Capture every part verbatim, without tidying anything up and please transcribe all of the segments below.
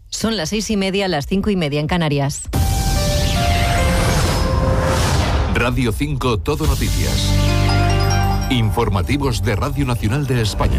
Son las seis y media, las cinco y media en Canarias. Radio cinco Todo Noticias. Informativos de Radio Nacional de España.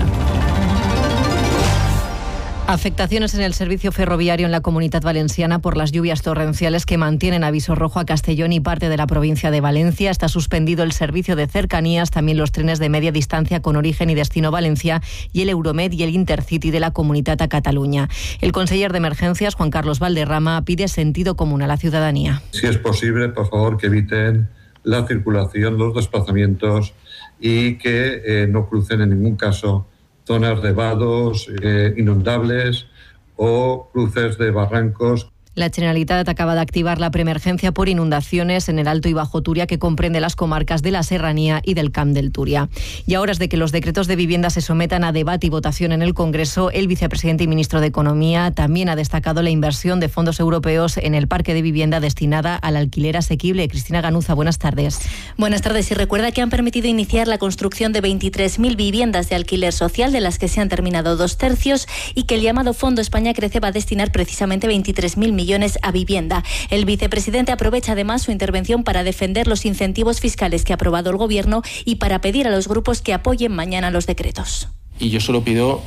Afectaciones en el servicio ferroviario en la Comunidad Valenciana por las lluvias torrenciales que mantienen aviso rojo a Castellón y parte de la provincia de Valencia. Está suspendido el servicio de cercanías, también los trenes de media distancia con origen y destino Valencia y el Euromed y el Intercity de la Comunitat a Cataluña. El conseller de Emergencias, Juan Carlos Valderrama, pide sentido común a la ciudadanía. Si es posible, por favor, que eviten la circulación, los desplazamientos y que eh, no crucen en ningún caso zonas de vados eh, inundables o cruces de barrancos. La Generalitat acaba de activar la preemergencia por inundaciones en el Alto y Bajo Turia, que comprende las comarcas de la Serranía y del Camp del Turia. Y ahora es de que los decretos de vivienda se sometan a debate y votación en el Congreso. El vicepresidente y ministro de Economía también ha destacado la inversión de fondos europeos en el parque de vivienda destinada al alquiler asequible. Cristina Ganuza, buenas tardes. Buenas tardes. Y recuerda que han permitido iniciar la construcción de veintitrés mil viviendas de alquiler social, de las que se han terminado dos tercios, y que el llamado Fondo España Crece va a destinar precisamente veintitrés mil millones a vivienda. El vicepresidente aprovecha además su intervención para defender los incentivos fiscales que ha aprobado el Gobierno y para pedir a los grupos que apoyen mañana los decretos. Y yo solo pido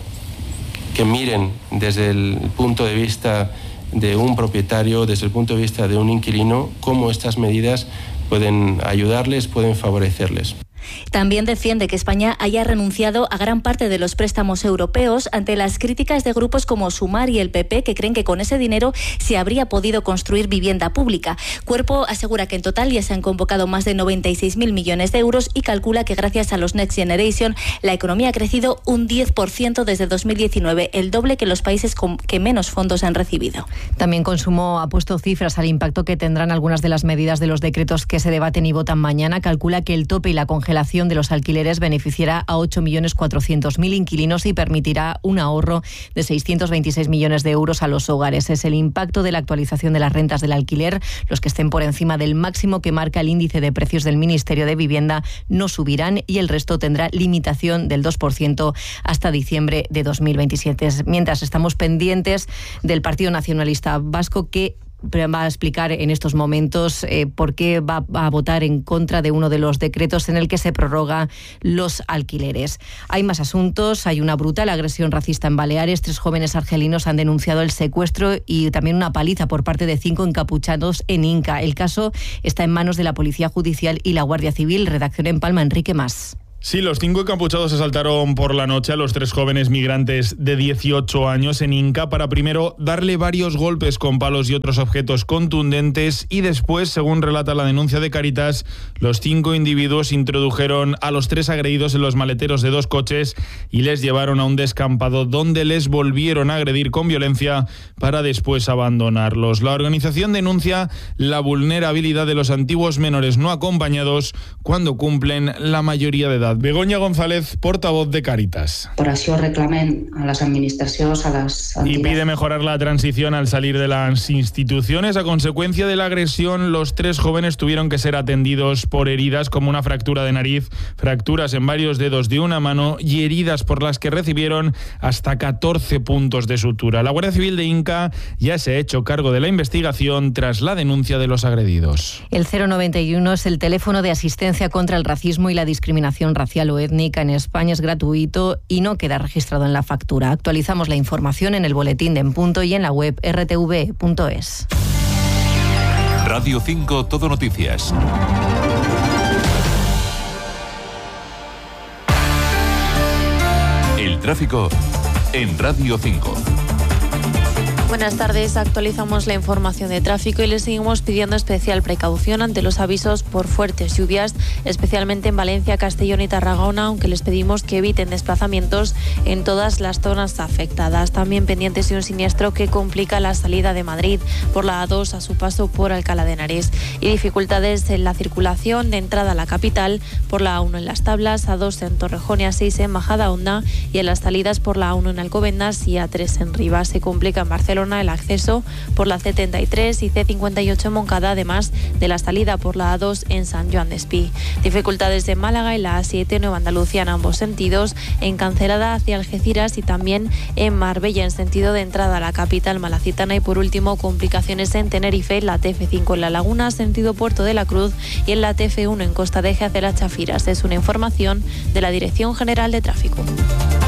que miren desde el punto de vista de un propietario, desde el punto de vista de un inquilino, cómo estas medidas pueden ayudarles, pueden favorecerles. También defiende que España haya renunciado a gran parte de los préstamos europeos ante las críticas de grupos como Sumar y el P P, que creen que con ese dinero se habría podido construir vivienda pública. Cuerpo asegura que en total ya se han convocado más de noventa y seis mil millones de euros y calcula que gracias a los Next Generation la economía ha crecido un diez por ciento desde dos mil diecinueve, el doble que los países con que menos fondos han recibido. También Consumo ha puesto cifras al impacto que tendrán algunas de las medidas de los decretos que se debaten y votan mañana. Calcula que el tope y la congelación de los alquileres beneficiará a ocho millones cuatrocientos mil inquilinos y permitirá un ahorro de seiscientos veintiséis millones de euros a los hogares. Es el impacto de la actualización de las rentas del alquiler. Los que estén por encima del máximo que marca el índice de precios del Ministerio de Vivienda no subirán y el resto tendrá limitación del dos por ciento hasta diciembre de dos mil veintisiete. Mientras estamos pendientes del Partido Nacionalista Vasco, que va a explicar en estos momentos eh, por qué va a votar en contra de uno de los decretos en el que se prorroga los alquileres. Hay más asuntos. Hay una brutal agresión racista en Baleares. Tres jóvenes argelinos han denunciado el secuestro y también una paliza por parte de cinco encapuchados en Inca. El caso está en manos de la Policía Judicial y la Guardia Civil. Redacción en Palma, Enrique Mas. Sí, los cinco encapuchados asaltaron por la noche a los tres jóvenes migrantes de dieciocho años en Inca para primero darle varios golpes con palos y otros objetos contundentes y después, según relata la denuncia de Cáritas, los cinco individuos introdujeron a los tres agredidos en los maleteros de dos coches y les llevaron a un descampado donde les volvieron a agredir con violencia para después abandonarlos. La organización denuncia la vulnerabilidad de los antiguos menores no acompañados cuando cumplen la mayoría de edad. Begoña González, portavoz de Cáritas. Per això reclamen a las administracions, a las entidades. Y pide mejorar la transición al salir de las instituciones. A consecuencia de la agresión, los tres jóvenes tuvieron que ser atendidos por heridas como una fractura de nariz, fracturas en varios dedos de una mano y heridas por las que recibieron hasta catorce puntos de sutura. La Guardia Civil de Inca ya se ha hecho cargo de la investigación tras la denuncia de los agredidos. El cero noventa y uno es el teléfono de asistencia contra el racismo y la discriminación racial o étnica en España. Es gratuito y no queda registrado en la factura. Actualizamos la información en el boletín de En Punto y en la web erre te ve punto es. Radio cinco Todo Noticias. El tráfico en Radio cinco. Buenas tardes, actualizamos la información de tráfico y les seguimos pidiendo especial precaución ante los avisos por fuertes lluvias, especialmente en Valencia, Castellón y Tarragona, aunque les pedimos que eviten desplazamientos en todas las zonas afectadas. También pendientes de un siniestro que complica la salida de Madrid por la A dos a su paso por Alcalá de Henares y dificultades en la circulación de entrada a la capital por la A uno en Las Tablas, A dos en Torrejón y A seis en Majadahonda y en las salidas por la A uno en Alcobendas y A tres en Rivas. Se complica en Barcelona Barcelona, el acceso por la C treinta y tres y C cincuenta y ocho en Moncada, además de la salida por la A dos en San Joan Despí. Dificultades en Málaga y la A siete Nueva Andalucía en ambos sentidos, en Cancelada hacia Algeciras y también en Marbella en sentido de entrada a la capital malacitana. Y por último, complicaciones en Tenerife, la T F cinco en La Laguna, sentido Puerto de la Cruz, y en la T F uno en Costa de Eje hacia Las Chafiras. Es una información de la Dirección General de Tráfico.